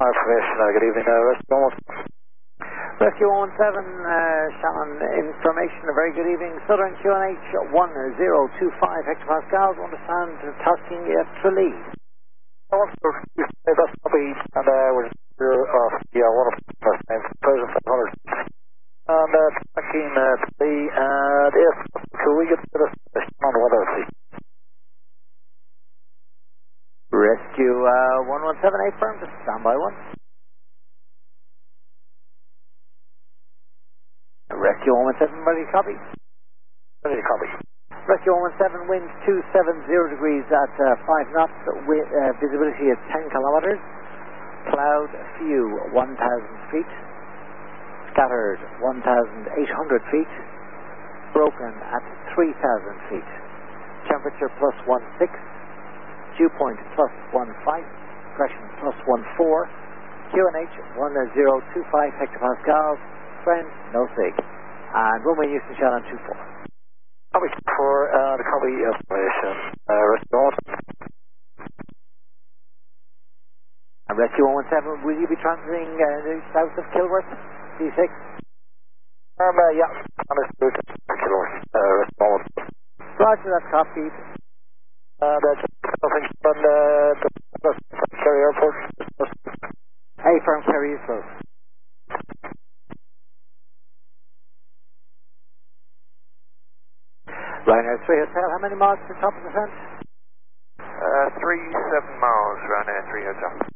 Information, good evening, Rescue 117. Rescue 117, Shannon, information, a very good evening. Southern QNH 1025 hectopascals, understand tasking at Tralee. That's copy, and we're off the 1,500. And tracking Tralee, and if could we get to the Shannon weather, please? Rescue 1178 firm, just standby one. Rescue 117, ready to copy? Ready to copy. Rescue 117, wind 270 degrees at 5 knots, visibility at 10 kilometers, cloud few 1,000 feet, scattered 1,800 feet, broken at 3,000 feet, temperature plus 16, dew point plus 15, pressure plus 14, QNH 1025 hectopascals, friend, no sig, and runway Houston Shannon 24. Copy for the copy information, Rescue 117. And Rescue 117, will you be transiting south of Kilworth, D6? Yeah, understood, Kilworth, Rescue 117. Roger, that's copied. That's nothing from the Kerry Airport. A firm Kerry is close. Ryanair 3 Hotel, how many miles to the top of the fence? 37 miles, Ryanair 3 Hotel.